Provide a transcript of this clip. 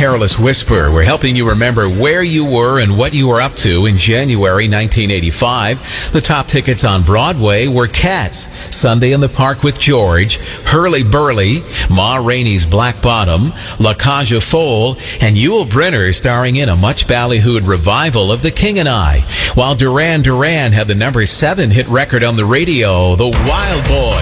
Careless Whisper. We're helping you remember where you were and what you were up to in January 1985. The top tickets on Broadway were Cats, Sunday in the Park with George, Hurly Burly, Ma Rainey's Black Bottom, La Cage aux Folles, and Yul Brynner starring in a much ballyhooed revival of The King and I. While Duran Duran had the number 7 hit record on the radio, The Wild Boys.